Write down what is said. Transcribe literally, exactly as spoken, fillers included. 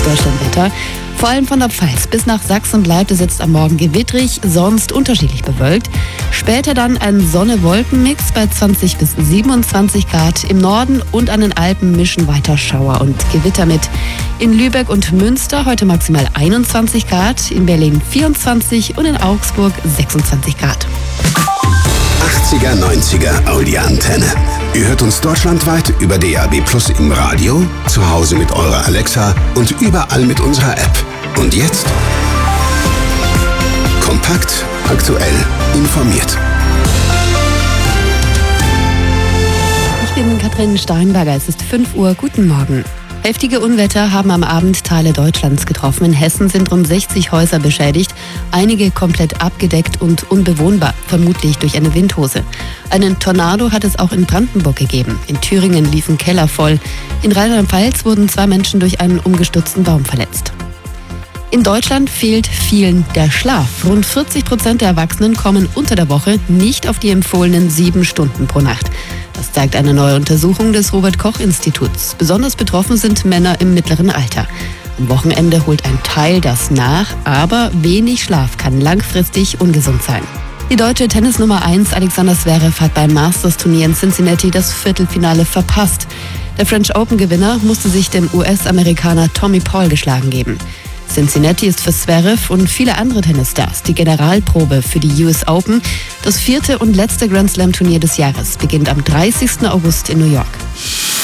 Deutschlandwetter. Vor allem von der Pfalz bis nach Sachsen bleibt es jetzt am Morgen gewittrig, sonst unterschiedlich bewölkt. Später dann ein Sonne-Wolken-Mix bei zwanzig bis siebenundzwanzig Grad. Im Norden und an den Alpen mischen weiter Schauer und Gewitter mit. In Lübeck und Münster heute maximal einundzwanzig Grad, in Berlin vierundzwanzig und in Augsburg sechsundzwanzig Grad. achtziger, neunziger Audi-Antenne. Ihr hört uns deutschlandweit über D A B Plus im Radio, zu Hause mit eurer Alexa und überall mit unserer App. Und jetzt? Kompakt, aktuell, informiert. Ich bin Katrin Steinberger, es ist fünf Uhr, guten Morgen. Heftige Unwetter haben am Abend Teile Deutschlands getroffen. In Hessen sind rund sechzig Häuser beschädigt, einige komplett abgedeckt und unbewohnbar, vermutlich durch eine Windhose. Einen Tornado hat es auch in Brandenburg gegeben. In Thüringen liefen Keller voll. In Rheinland-Pfalz wurden zwei Menschen durch einen umgestürzten Baum verletzt. In Deutschland fehlt vielen der Schlaf. Rund vierzig Prozent der Erwachsenen kommen unter der Woche nicht auf die empfohlenen sieben Stunden pro Nacht. Das zeigt eine neue Untersuchung des Robert-Koch-Instituts. Besonders betroffen sind Männer im mittleren Alter. Am Wochenende holt ein Teil das nach, aber wenig Schlaf kann langfristig ungesund sein. Die deutsche Tennisnummer eins Alexander Zverev hat beim Masters-Turnier in Cincinnati das Viertelfinale verpasst. Der French Open-Gewinner musste sich dem U S-Amerikaner Tommy Paul geschlagen geben. Cincinnati ist für Zverev und viele andere Tennisstars die Generalprobe für die U S Open. Das vierte und letzte Grand Slam-Turnier des Jahres beginnt am dreißigsten August in New York.